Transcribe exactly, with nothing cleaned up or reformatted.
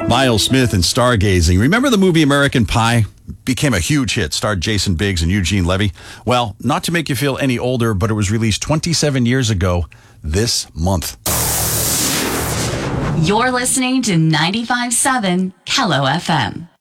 Miles Smith and Stargazing. Remember the movie American Pie? Became a huge hit, starred Jason Biggs and Eugene Levy. Well, not to make you feel any older, but it was released twenty-seven years ago this month. You're listening to ninety-five point seven Kello F M.